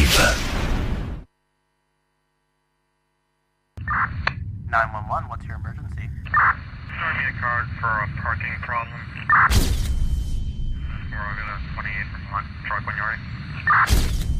Leave. 911, what's your emergency? Start me a card for a parking problem. We're going to 28 Vermont, truck when you're ready.